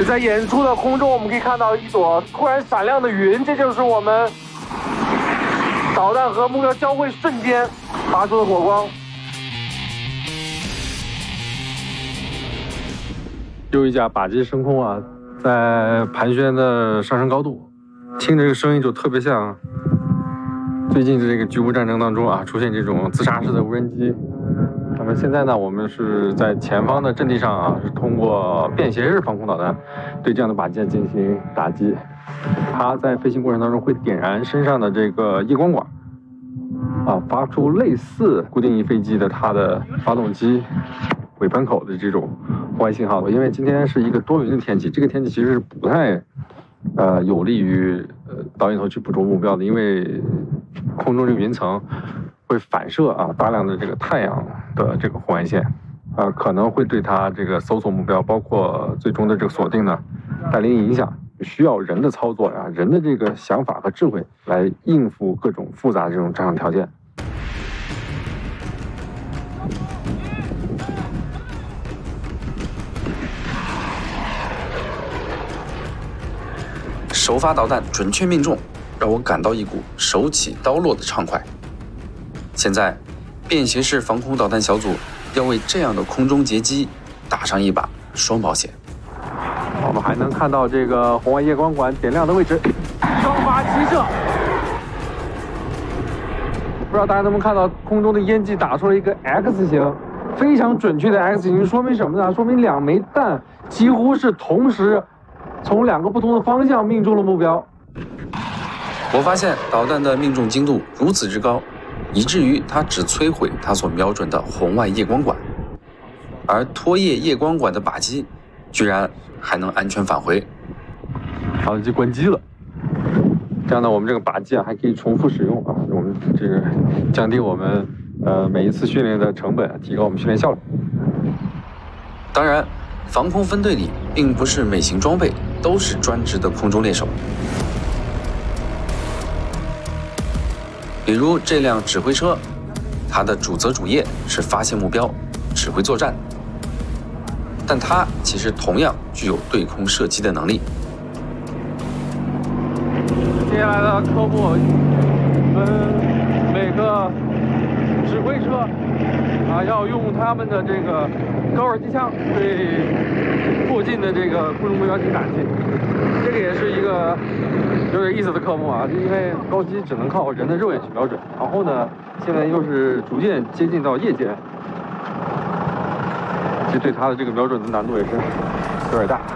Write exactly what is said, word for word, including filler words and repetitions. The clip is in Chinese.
就在远处的空中，我们可以看到一朵突然闪亮的云，这就是我们导弹和目标交汇瞬间发出的火光。又一架靶机升空啊，在盘旋的上升高度，听着这个声音就特别像最近的这个局部战争当中啊出现这种自杀式的无人机。那么现在呢，我们是在前方的阵地上啊，是通过便携式防空导弹对这样的靶舰进行打击。它在飞行过程当中会点燃身上的这个夜光管，啊，发出类似固定翼飞机的它的发动机尾盘口的这种红外信号。因为今天是一个多云的天气，这个天气其实是不太呃有利于呃导引头去捕捉目标的，因为空中这个云层会反射啊大量的这个太阳的这个红外线，啊，可能会对它这个搜索目标，包括最终的这个锁定呢，带来影响。需要人的操作啊，人的这个想法和智慧来应付各种复杂的这种战场条件。 首发导弹准确命中，让我感到一股手起刀落的畅快。现在，便携式防空导弹小组要为这样的空中截击打上一把双保险。 我们还能看到这个红外夜光管点亮的位置，双发齐射。不知道大家能不能看到空中的烟机打出了一个 X 型，非常准确的 X 型，说明什么呢？说明两枚弹几乎是同时从两个不同的方向命中了目标。 我发现导弹的命中精度如此之高，以至于它只摧毁它所瞄准的红外夜光管，而拖曳夜光管的靶机居然还能安全返回。 好，就关机了。这样呢，我们这个靶机啊还可以重复使用啊，我们这个降低我们呃每一次训练的成本，提高我们训练效率。 当然，防空分队里并不是每型装备都是专职的空中猎手。比如这辆指挥车，它的主责主业是发现目标、指挥作战。但它其实同样具有对空射击的能力。 接下来的科目，嗯，每个指挥车啊要用他们的这个高尔机枪对附近的这个空中目标进行打击。这个也是一个有点意思的科目啊，因为高机只能靠人的肉眼去瞄准，然后呢，现在又是逐渐接近到夜间。对它的这个瞄准的难度也是有点大。